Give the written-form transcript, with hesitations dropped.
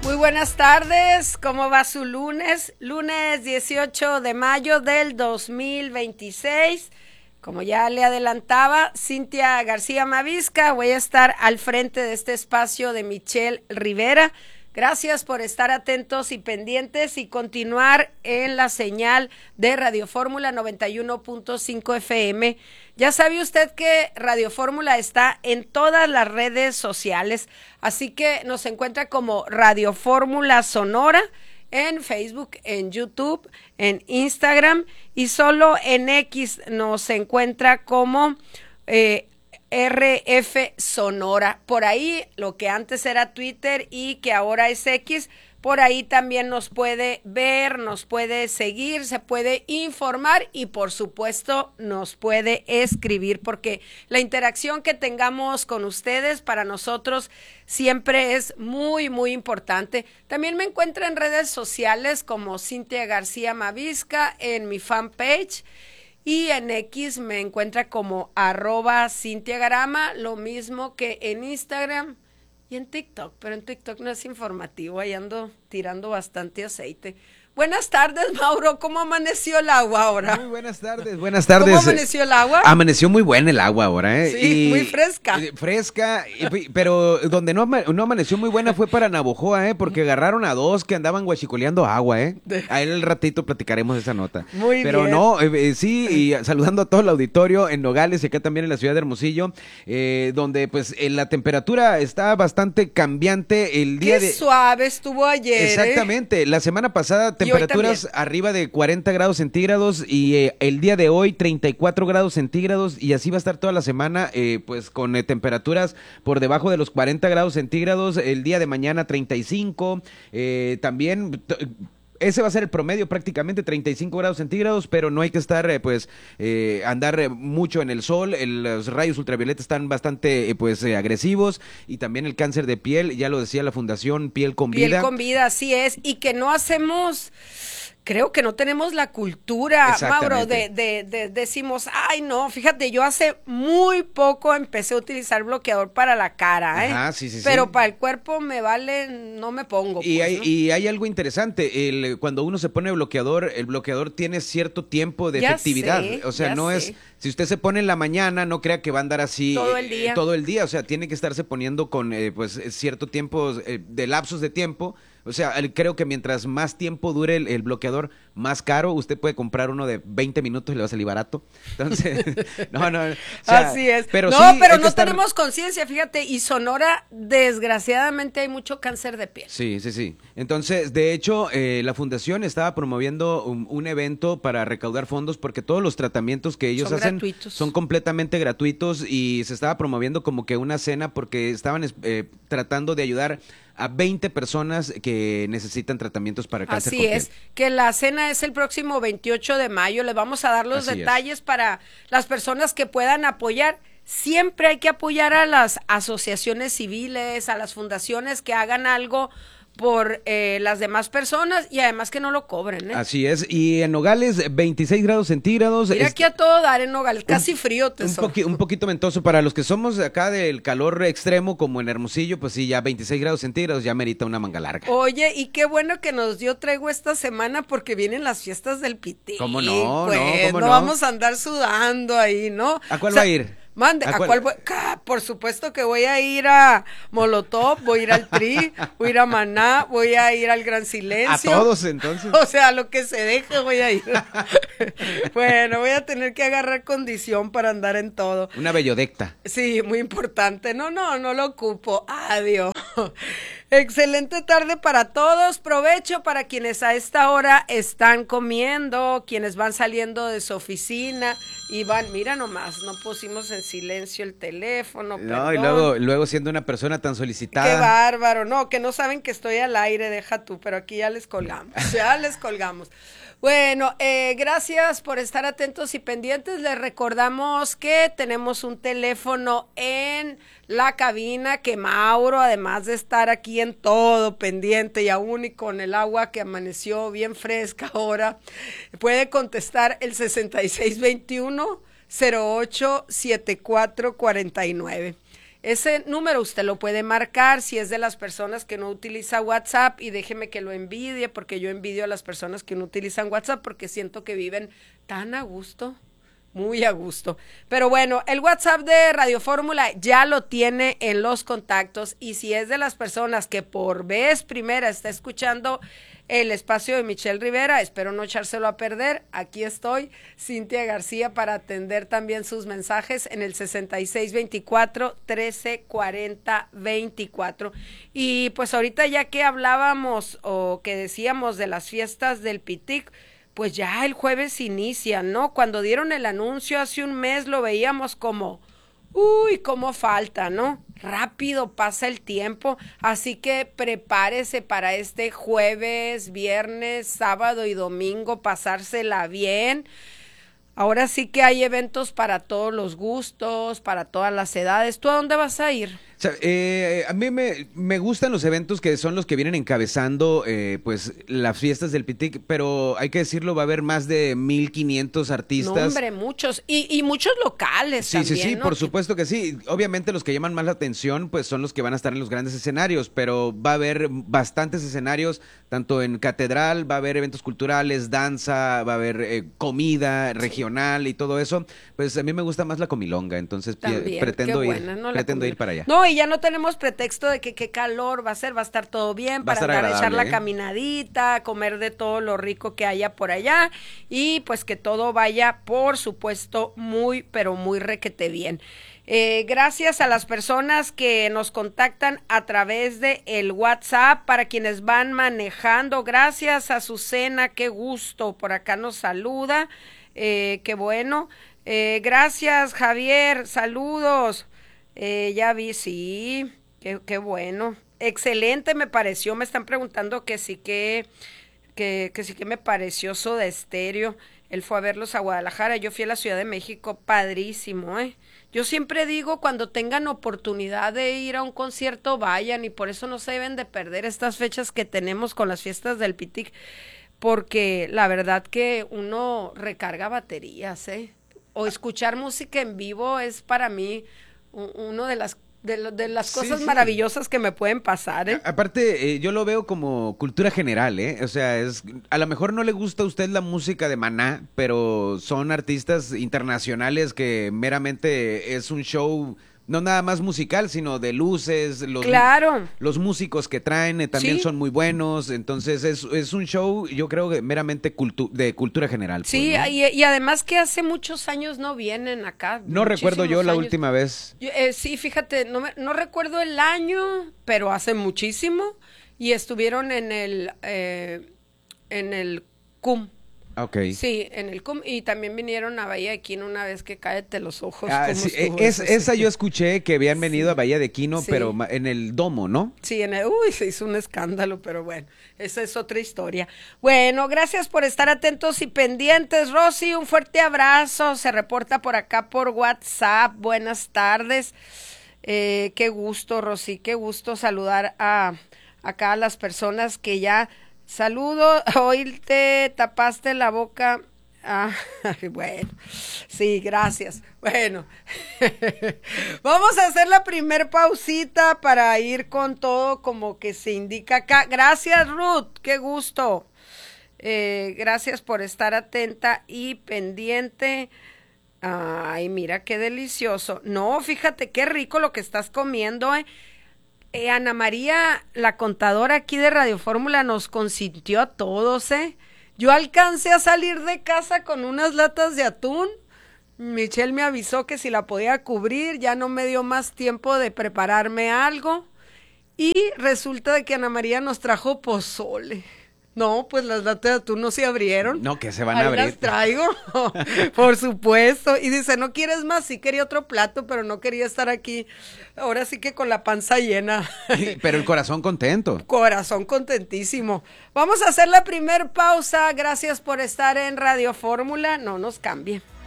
Muy buenas tardes, ¿cómo va su lunes? Lunes 18 de mayo del 2026. Como ya le adelantaba, Cintia García Mavisca, voy a estar al frente de este espacio de Michelle Rivera. Gracias por estar atentos y pendientes y continuar en la señal de Radio Fórmula 91.5 FM. Ya sabe usted que Radio Fórmula está en todas las redes sociales, así que nos encuentra como Radio Fórmula Sonora en Facebook, en YouTube, en Instagram y solo en X nos encuentra como RF Sonora. Por ahí, lo que antes era Twitter y que ahora es X, por ahí también nos puede ver, nos puede seguir, se puede informar y por supuesto nos puede escribir, porque la interacción que tengamos con ustedes para nosotros siempre es muy, muy importante. También me encuentro en redes sociales como Cintia García Mavisca en mi fanpage. Y en X me encuentra como @CintiaGarama, lo mismo que en Instagram y en TikTok, pero en TikTok no es informativo, ahí ando tirando bastante aceite. Buenas tardes, Mauro, ¿cómo amaneció el agua ahora? Muy buenas tardes, buenas tardes. ¿Cómo amaneció el agua? Amaneció muy buena el agua ahora, ¿eh? Sí, muy fresca. Fresca, pero donde no amaneció muy buena fue para Navojoa, ¿eh? Porque agarraron a dos que andaban guachicoleando agua, ¿eh? A él el ratito platicaremos de esa nota. Muy pero bien. No, sí, y saludando a todo el auditorio en Nogales y acá también en la ciudad de Hermosillo, donde pues la temperatura está bastante cambiante el día Qué suave estuvo ayer. Exactamente, la semana pasada temperaturas arriba de 40 grados centígrados y el día de hoy 34 grados centígrados y así va a estar toda la semana, pues con temperaturas por debajo de los 40 grados centígrados, el día de mañana 35, también... Ese va a ser el promedio prácticamente, 35 grados centígrados, pero no hay que estar, andar mucho en el sol, los rayos ultravioleta están bastante, agresivos y también el cáncer de piel, ya lo decía la Fundación Piel con Vida. Piel con Vida, así es, y que no hacemos... Creo que no tenemos la cultura, Mauro, decimos, ay no, fíjate, yo hace muy poco empecé a utilizar bloqueador para la cara, Ajá, sí, pero para el cuerpo me vale, no me pongo. Y, pues, ¿no? y hay algo interesante, cuando uno se pone bloqueador, el bloqueador tiene cierto tiempo de efectividad, o sea, no es, si usted se pone en la mañana, no crea que va a andar así todo el día, o sea, tiene que estarse poniendo con cierto tiempo de lapsos de tiempo. O sea, creo que mientras más tiempo dure el bloqueador, más caro. Usted puede comprar uno de 20 minutos y le va a salir barato. Entonces, no. O sea, así es. Pero no, sí, pero no tenemos conciencia, fíjate. Y Sonora, desgraciadamente, hay mucho cáncer de piel. Sí. Entonces, de hecho, la fundación estaba promoviendo un evento para recaudar fondos porque todos los tratamientos que ellos hacen son completamente gratuitos y se estaba promoviendo como que una cena porque estaban tratando de ayudar a 20 personas que necesitan tratamientos para cáncer con piel. Así es, que la cena es el próximo 28 de mayo, les vamos a dar los detalles para las personas que puedan apoyar. Siempre hay que apoyar a las asociaciones civiles, a las fundaciones que hagan algo por las demás personas y además que no lo cobren, ¿eh? Así es, y en Nogales 26 grados centígrados. Mira aquí a todo dar en Nogales, casi frío, un poquito ventoso para los que somos acá del calor extremo como en Hermosillo, pues sí, ya 26 grados centígrados ya merita una manga larga. Oye, y qué bueno que nos dio tregua esta semana porque vienen las fiestas del Pitín. ¿Cómo no? Pues, no vamos a andar sudando ahí, ¿no? ¿A cuál va a ir? Mande, ¿a cuál voy? Por supuesto que voy a ir a Molotov, voy a ir al Tri, voy a ir a Maná, voy a ir al Gran Silencio. A todos, entonces. O sea, lo que se deje voy a ir. Bueno, voy a tener que agarrar condición para andar en todo. Una bellodecta. Sí, muy importante. No lo ocupo. Adiós. Excelente tarde para todos, provecho para quienes a esta hora están comiendo, quienes van saliendo de su oficina y van, mira nomás, no pusimos en silencio el teléfono, no, perdón. Y luego siendo una persona tan solicitada. Qué bárbaro, no, que no saben que estoy al aire, deja tú, pero aquí ya les colgamos. Bueno, gracias por estar atentos y pendientes. Les recordamos que tenemos un teléfono en la cabina, que Mauro, además de estar aquí en todo pendiente y aún y con el agua que amaneció bien fresca ahora, puede contestar el 6621-087449. Ese número usted lo puede marcar si es de las personas que no utiliza WhatsApp, y déjeme que lo envidie, porque yo envidio a las personas que no utilizan WhatsApp porque siento que viven tan a gusto. Muy a gusto. Pero bueno, el WhatsApp de Radio Fórmula ya lo tiene en los contactos, y si es de las personas que por vez primera está escuchando el espacio de Michelle Rivera, espero no echárselo a perder. Aquí estoy, Cintia García, para atender también sus mensajes en el 6624-1340-24. Y pues ahorita ya que hablábamos o que decíamos de las fiestas del Pitic, pues ya el jueves inicia, ¿no? Cuando dieron el anuncio hace un mes lo veíamos como, uy, cómo falta, ¿no? Rápido pasa el tiempo, así que prepárese para este jueves, viernes, sábado y domingo, pasársela bien. Ahora sí que hay eventos para todos los gustos, para todas las edades. ¿Tú a dónde vas a ir? O sea, a mí me gustan los eventos que son los que vienen encabezando pues las fiestas del Pitic, pero hay que decirlo, va a haber más de 1,500 artistas. No, hombre, muchos, y muchos locales sí, también, sí, ¿no? por supuesto que sí. Obviamente los que llaman más la atención pues son los que van a estar en los grandes escenarios, pero va a haber bastantes escenarios, tanto en Catedral, va a haber eventos culturales, danza, va a haber comida regional y todo eso. Pues a mí me gusta más la comilonga, entonces También, pretendo buena, ¿no? pretendo ir para allá. No, y ya no tenemos pretexto de que qué calor va a ser, va a estar todo bien para andar a echar la caminadita, comer de todo lo rico que haya por allá, y pues que todo vaya, por supuesto, muy, pero muy requete bien. Gracias a las personas que nos contactan a través de el WhatsApp, para quienes van manejando. Gracias a Azucena, qué gusto, por acá nos saluda, qué bueno. Gracias, Javier, saludos. Ya vi, sí, qué bueno. Excelente me pareció, me están preguntando que sí que sí que me pareció Soda Stereo. Él fue a verlos a Guadalajara, yo fui a la Ciudad de México, padrísimo, ¿eh? Yo siempre digo, cuando tengan oportunidad de ir a un concierto, vayan, y por eso no se deben de perder estas fechas que tenemos con las fiestas del Pitic, porque la verdad que uno recarga baterías, ¿eh? O escuchar música en vivo es para mí uno de las cosas maravillosas que me pueden pasar, ¿eh? Aparte, yo lo veo como cultura general, ¿eh? O sea, a lo mejor no le gusta a usted la música de Maná, pero son artistas internacionales que meramente es un show, no nada más musical, sino de luces. Los músicos que traen también son muy buenos, entonces es un show, yo creo que meramente de cultura general. Sí, pues, ¿no? y además que hace muchos años no vienen acá. No recuerdo yo la última vez. Sí, fíjate, no recuerdo el año, pero hace muchísimo, y estuvieron en el CUM. Okay. Sí, en el CUM, y también vinieron a Bahía de Quino una vez que cállate los ojos. Sí, esa yo escuché que habían venido a Bahía de Quino, pero en el domo, ¿no? Sí, se hizo un escándalo, pero bueno, esa es otra historia. Bueno, gracias por estar atentos y pendientes. Rosy, un fuerte abrazo, se reporta por acá por WhatsApp. Buenas tardes. Qué gusto, Rosy, qué gusto saludar acá a las personas que ya... Saludo, hoy te tapaste la boca. Bueno, sí, gracias. Bueno, vamos a hacer la primer pausita para ir con todo como que se indica acá. Gracias, Ruth, qué gusto. Gracias por estar atenta y pendiente. Ay, mira qué delicioso. No, fíjate qué rico lo que estás comiendo, Ana María, la contadora aquí de Radio Fórmula, nos consintió a todos, Yo alcancé a salir de casa con unas latas de atún. Michelle me avisó que si la podía cubrir, ya no me dio más tiempo de prepararme algo. Y resulta de que Ana María nos trajo pozole. No, pues las latas de atún no se abrieron. No, que se van a abrir. Las traigo, por supuesto. Y dice, ¿no quieres más? Sí quería otro plato, pero no quería estar aquí. Ahora sí que con la panza llena. Pero el corazón contento. Corazón contentísimo. Vamos a hacer la primer pausa. Gracias por estar en Radio Fórmula. No nos cambie.